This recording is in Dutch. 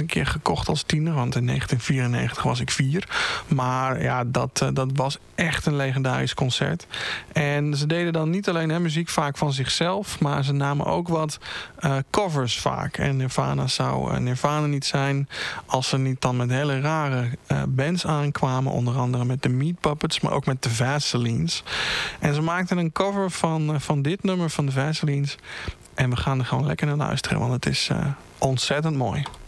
keer gekocht als tiener, want in 1994 was ik 4. Maar ja, dat was echt een legendarisch concert. En ze deden dan niet alleen muziek vaak van zichzelf, maar ze namen ook wat covers vaak. En Nirvana zou Nirvana niet zijn als ze niet dan met hele rare bands aankwamen. Onder andere met de Meat Puppets, maar ook met de Vaselines. En ze maakten een cover van dit nummer van de Vaselines. En we gaan er gewoon lekker naar luisteren, want het is ontzettend mooi.